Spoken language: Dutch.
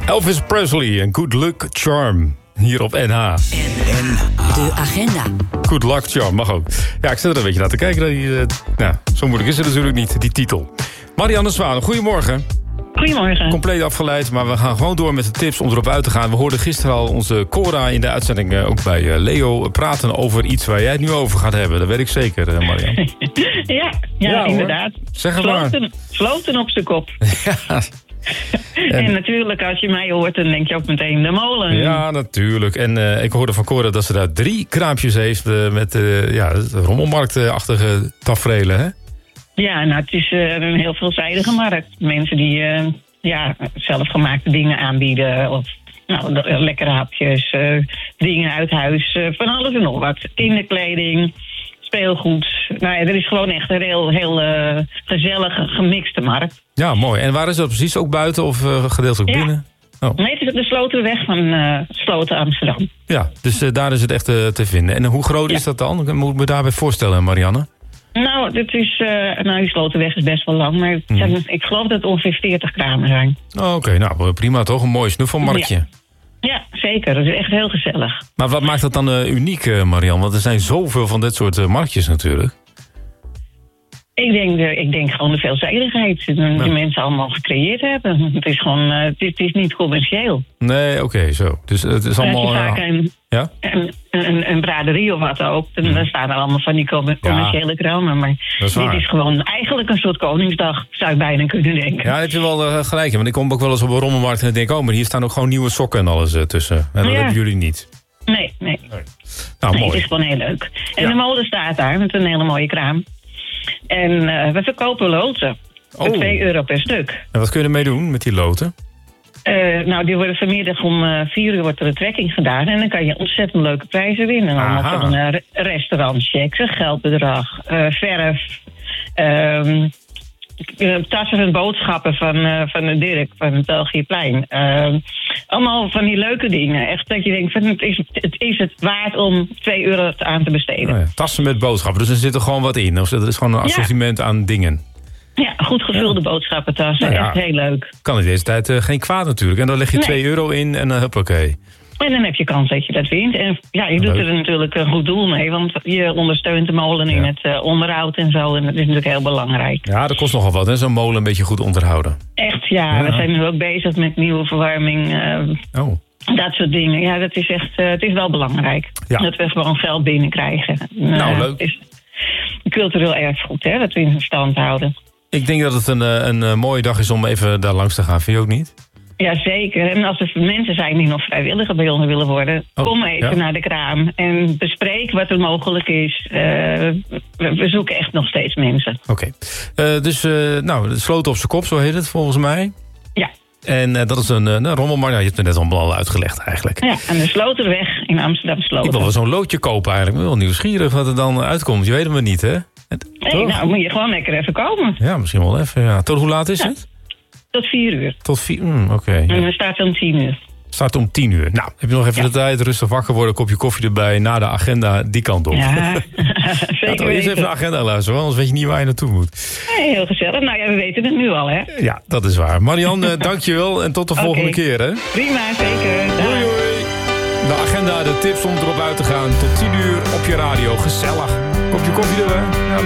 Elvis Presley en Good Luck Charm. Hier op NH. De agenda. Good Luck Charm, mag ook. Ja, ik zit er een beetje naar te kijken. Zo moeilijk is het natuurlijk niet, die titel. Marianne Zwaan, goedemorgen. Goedemorgen. Compleet afgeleid, maar we gaan gewoon door met de tips om erop uit te gaan. We hoorden gisteren al onze Cora in de uitzending, ook bij Leo, praten over iets waar jij het nu over gaat hebben. Dat weet ik zeker, Marianne. ja, inderdaad. Zeg het maar. Sloten op zijn kop. Ja. En natuurlijk, als je mij hoort, dan denk je ook meteen de molen. Ja, natuurlijk. En ik hoorde van Cora dat ze daar 3 kraampjes heeft met rommelmarktachtige taferelen, hè? Ja, nou, het is een heel veelzijdige markt. Mensen die zelfgemaakte dingen aanbieden. Of lekkere hapjes, dingen uit huis. Van alles en nog wat. Kinderkleding, speelgoed. Nou ja, er is gewoon echt een heel gezellige, gemixte markt. Ja, mooi. En waar is dat precies? Ook buiten of gedeeltelijk binnen? Oh. Nee, het is op de Slotenweg van Sloten Amsterdam. Ja, dus daar is het echt te vinden. En hoe groot is dat dan? Moet ik me daarbij voorstellen, Marianne? Nou, die Slotenweg is best wel lang, maar ik geloof dat het ongeveer 40 kramen zijn. Oh, oké, nou prima toch? Een mooi snuffelmarktje. Ja, zeker. Dat is echt heel gezellig. Maar wat maakt dat dan uniek, Marianne? Want er zijn zoveel van dit soort marktjes natuurlijk. Ik denk gewoon de veelzijdigheid die mensen allemaal gecreëerd hebben. Het is gewoon, het is niet commerciëel. Nee, oké, zo. Dus het is allemaal... vaak een braderie of wat ook. Dan staan er allemaal van die commerciële kramen. Maar dit is gewoon eigenlijk een soort Koningsdag, zou ik bijna kunnen denken. Ja, dat heb je wel gelijk. Want ik kom ook wel eens op een rommelmarkt en denk... maar hier staan ook gewoon nieuwe sokken en alles tussen. En dat hebben jullie niet. Nee. Nou, mooi. Het is gewoon heel leuk. En de molen staat daar met een hele mooie kraam. En we verkopen loten. Voor €2 per stuk. En wat kun je ermee doen met die loten? Die worden vanmiddag om 4 uur wordt er een trekking gedaan. En dan kan je ontzettend leuke prijzen winnen. Allemaal van restaurantchecks, een geldbedrag, verf, tassen en boodschappen van Dirk van het Belgiëplein. Allemaal van die leuke dingen. Echt dat je denkt, het is het waard om €2 aan te besteden. Oh ja, tassen met boodschappen, dus er zit er gewoon wat in. Of dat is gewoon een assortiment aan dingen. Ja, goed gevulde boodschappentassen. Echt heel leuk. Kan in deze tijd geen kwaad natuurlijk. En dan leg je €2 in en dan huppakee. En dan heb je kans dat je dat wint. En je doet er natuurlijk een goed doel mee. Want je ondersteunt de molen in het onderhoud en zo. En dat is natuurlijk heel belangrijk. Ja, dat kost nogal wat, hè? Zo'n molen een beetje goed onderhouden. Echt, ja. We zijn nu ook bezig met nieuwe verwarming. Dat soort dingen. Ja, dat is echt, het is wel belangrijk. Ja. Dat we gewoon geld binnenkrijgen. Leuk. Het is cultureel erfgoed, hè, dat we in stand houden. Ik denk dat het een mooie dag is om even daar langs te gaan. Vind je ook niet? Jazeker. En als er mensen zijn die nog vrijwilliger bij ons willen worden... kom even naar de kraam en bespreek wat er mogelijk is. We zoeken echt nog steeds mensen. Oké. Dus de sloten op zijn kop, zo heet het volgens mij. Ja. En dat is een rommelmarkt. Je hebt het net al uitgelegd eigenlijk. Ja, aan de Sloterweg in Amsterdam Sloten. Ik wil wel zo'n loodje kopen eigenlijk. Ik ben wel nieuwsgierig wat er dan uitkomt. Je weet het maar niet, hè? Moet je gewoon lekker even komen. Ja, misschien wel even. Ja. Tot hoe laat is het? Tot 4 uur. Tot 4 uur, oké. En dan start om 10 uur. Start om 10 uur. Nou, heb je nog even de tijd, rustig wakker worden, kopje koffie erbij, na de agenda die kant op. Ja, zeker eerst even de agenda luisteren, anders weet je niet waar je naartoe moet. Nee, heel gezellig. Nou ja, we weten het nu al, hè? Ja, dat is waar. Marianne, dankjewel en tot de volgende keer, hè? Prima, zeker. Doei, doei. De agenda, de tips om erop uit te gaan. Tot 10 uur op je radio. Gezellig. Kopje koffie erbij. Ja,